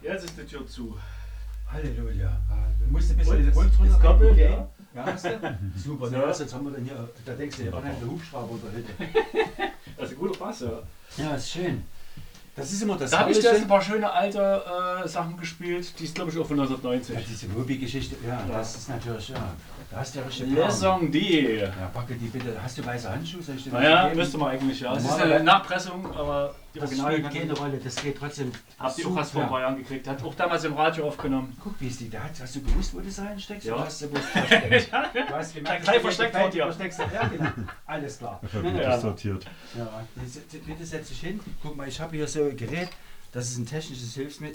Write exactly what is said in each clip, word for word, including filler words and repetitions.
Jetzt ist die Tür zu. Halleluja. Du musst ein bisschen Und, das und das Kabel, ja. Ja, hast du? Super, So. ja. Jetzt haben wir dann hier, da denkst du, ja, oh nein, der Hubschrauber oder Hütte. Das ist ein guter Bass, ja. Ja, ist schön. Das ist immer das Da habe ich Tollste. jetzt ein paar schöne alte äh, Sachen gespielt, die ist glaube ich auch von neunzehnhundertneunzig. Ja, diese Moby-Geschichte, ja, Ja. das ist natürlich, ja. Da hast du ja richtig Le Song die. Ja, packe die bitte. Hast du weiße Handschuhe? Soll ich dir Naja, geben? müsste man eigentlich, ja. Es ist Normalerweise- eine Nachpressung, aber die Das Originale spielt keine Rolle, das geht trotzdem. habt ihr auch erst vor ein super. paar Jahren gekriegt. Hat auch damals im Radio aufgenommen. Guck, wie ist die da? Hast du gewusst, wo du es reinsteckst? Ja. Oder hast du bloß versteckt? Du hast gemerkt, Gleich dass versteckt du vor dir. versteckst. Ja, genau. Alles klar. Nein, nein, Ja. sortiert. Ja, das- das- bitte setz dich hin. Guck mal, ich habe hier so ein Gerät. Das ist ein technisches Hilfsmittel.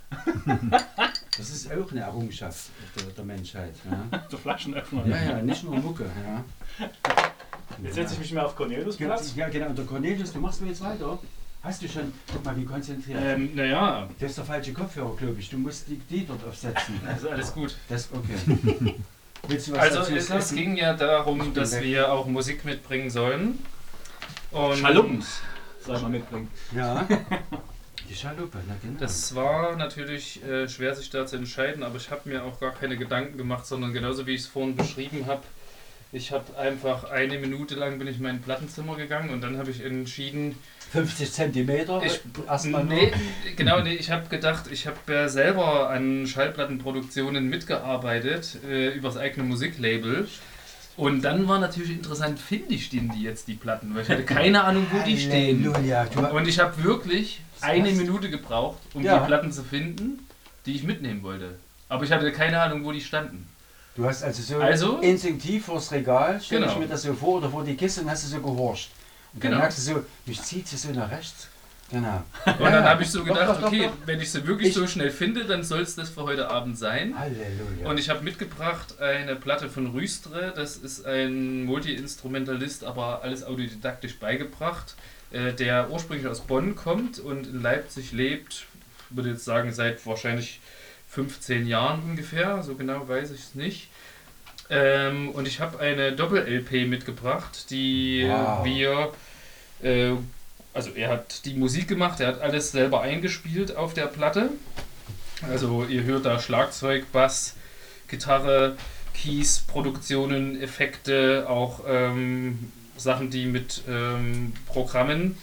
Das ist auch eine Errungenschaft der, der Menschheit. Ja. Der Flaschenöffner. ja, ja, nicht nur Mucke. Ja. Jetzt setze ich mich mehr auf Cornelius Platz. Ja, genau. Und der Cornelius, du machst mir jetzt weiter. Hast du schon, guck mal, wie konzentriert. Ähm, naja, Das ist der falsche Kopfhörer, glaube ich. Du musst die, die dort aufsetzen. also alles gut. Das, okay. Willst du was Also dazu es, sagen? es ging ja darum, bin dass weg. wir auch Musik mitbringen sollen. Und Schaluppens soll man mitbringen. Ja. Die Schaluppe, na genau. das war natürlich äh, schwer, sich da zu entscheiden, aber ich habe mir auch gar keine Gedanken gemacht, sondern genauso wie ich es vorhin beschrieben habe, ich habe einfach eine Minute lang bin ich in mein Plattenzimmer gegangen und dann habe ich entschieden, fünfzig Zentimeter ich, erstmal nur. nee, genau, nee, ich habe gedacht, ich habe ja selber an Schallplattenproduktionen mitgearbeitet, äh, übers eigene Musiklabel. Und dann war natürlich interessant, finde ich denn die jetzt, die Platten? Weil ich hatte keine Ahnung, wo die stehen. Halleluja. Du, Und ich habe wirklich eine Was? Minute gebraucht, um Ja. die Platten zu finden, die ich mitnehmen wollte. Aber ich hatte keine Ahnung, wo die standen. du hast also so Also? instinktiv vors Regal, stell Genau. ich mir das so vor, oder vor die Kiste und hast du so gehorcht. Und dann Genau. merkst du so, mich zieht sie so nach rechts. Genau. Und dann habe ich so Doch, gedacht, doch, doch, okay, doch. wenn ich sie wirklich Ich- so schnell finde, dann soll es das für heute Abend sein. Halleluja. Und ich habe mitgebracht eine Platte von Rüstre, das ist ein Multi-Instrumentalist, aber alles autodidaktisch beigebracht, äh, der ursprünglich aus Bonn kommt und in Leipzig lebt, ich würde jetzt sagen seit wahrscheinlich fünfzehn Jahren ungefähr, so genau weiß ich es nicht. Ähm, und ich habe eine Doppel-L P mitgebracht, die Wow. wir, äh, also er hat die Musik gemacht, er hat alles selber eingespielt auf der Platte. Also ihr hört da Schlagzeug, Bass, Gitarre, Keys, Produktionen, Effekte, auch ähm, Sachen, die mit ähm, Programmen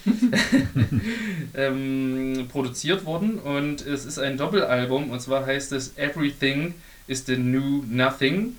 ähm, produziert wurden. Und es ist ein Doppelalbum und zwar heißt es Everything is the New Nothing.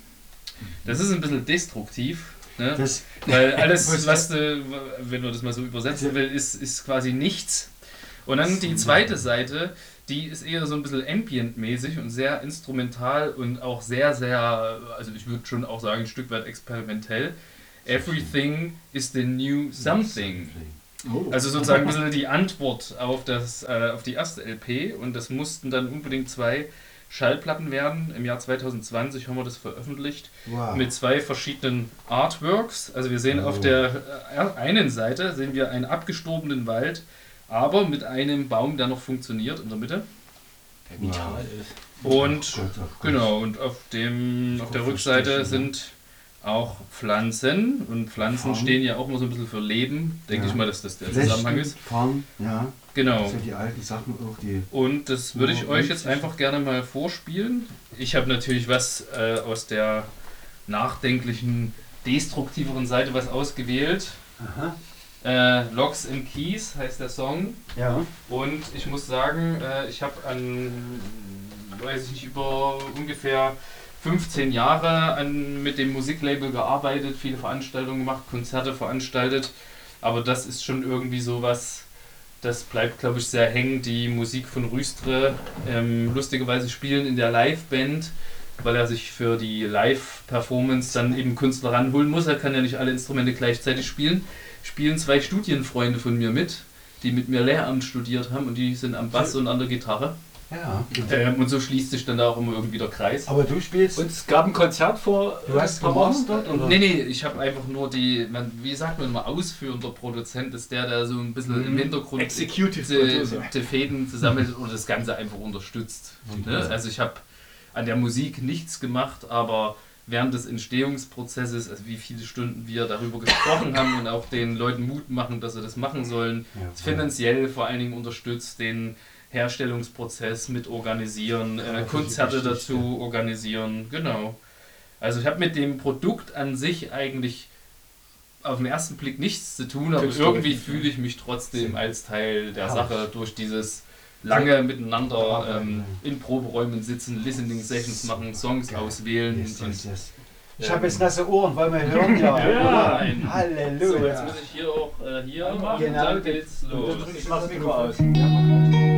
Das ist ein bisschen destruktiv, ne? das, Weil alles, was du, wenn man das mal so übersetzen will, ist, ist quasi nichts. Und dann die zweite Seite, die ist eher so ein bisschen ambient-mäßig und sehr instrumental und auch sehr, sehr, also ich würde schon auch sagen, ein Stück weit experimentell. Everything is the new something. Oh. Also sozusagen ein bisschen die Antwort auf, das, äh, auf die erste L P und das mussten dann unbedingt zwei Schallplatten werden. Im Jahr zwanzig zwanzig haben wir das veröffentlicht wow. mit zwei verschiedenen Artworks. Also wir sehen Oh. auf der äh, einen Seite sehen wir einen abgestorbenen Wald, aber mit einem Baum, der noch funktioniert in der Mitte. Der vital ist. Und Oh Gott, oh Gott. genau, und auf dem auf der Rückseite sind auch Pflanzen und Pflanzen Farn. stehen ja auch immer so ein bisschen für Leben, denke Ja. ich mal, dass das der Flechten, Zusammenhang ist. Farn, ja. Genau. So die alten Sachen auch, die. Und das würde ich Oh, euch jetzt witzig. einfach gerne mal vorspielen. Ich habe natürlich was äh, aus der nachdenklichen, destruktiveren Seite was ausgewählt. Aha. Äh, Locks and Keys heißt der Song. Ja. Und ich muss sagen, äh, ich habe an, weiß ich nicht, über ungefähr fünfzehn Jahre an, mit dem Musiklabel gearbeitet, viele Veranstaltungen gemacht, Konzerte veranstaltet. Aber das ist schon irgendwie sowas, das bleibt, glaube ich, sehr hängen. Die Musik von Rüstre, ähm, lustigerweise spielen in der Liveband, weil er sich für die Live-Performance dann eben Künstler ranholen muss. Er kann ja nicht alle Instrumente gleichzeitig spielen. Spielen zwei Studienfreunde von mir mit, die mit mir Lehramt studiert haben und die sind am Bass und an der Gitarre. Ja. Ähm, und so schließt sich dann da auch immer irgendwie der Kreis. Aber du spielst. Und es gab ein Konzert vor Du hast ein paar Wochen. gemastert, oder? Nee, nee, ich habe einfach nur die, man, wie sagt man immer, ausführender Produzent ist der, der so ein bisschen im Hintergrund Executive die, Producer. die Fäden zusammelt oder das Ganze einfach unterstützt. Ne? Also ich habe an der Musik nichts gemacht, aber während des Entstehungsprozesses, also wie viele Stunden wir darüber gesprochen haben und auch den Leuten Mut machen, dass sie das machen sollen, Ja, finanziell vor allen Dingen unterstützt, den Herstellungsprozess mit organisieren, Ja, äh, das ist Konzerte wichtig, dazu organisieren, genau. Also ich habe mit dem Produkt an sich eigentlich auf den ersten Blick nichts zu tun, aber Tust du irgendwie richtig, fühle ich mich trotzdem als Teil der Haus. Sache durch dieses lange miteinander Arbeiten, ähm, in Proberäumen sitzen, Listening Sessions machen, Songs Geil. auswählen. Yes, und, yes, yes. Ich ähm, habe jetzt nasse Ohren, wollen wir hören? Ja. Ja. Nein. Halleluja. So, jetzt muss ich hier auch äh, hier machen, Genau. dann geht's los. Ich mach's Mikro aus. Ja, mach mal.